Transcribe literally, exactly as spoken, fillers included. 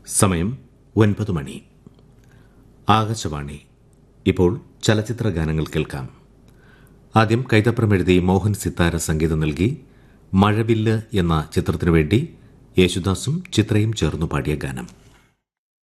സമയം ഒൻപത് മണി. ആകാശവാണി. ഇപ്പോൾ ചലച്ചിത്ര ഗാനങ്ങൾ കേൾക്കാം. ആദ്യം കൈതപ്രം എഴുതി മോഹൻ സിത്താര സംഗീതം നൽകി മഴവില്ല് എന്ന ചിത്രത്തിനു വേണ്ടി യേശുദാസും ചിത്രയും ചേർന്നു പാടിയ ഗാനം.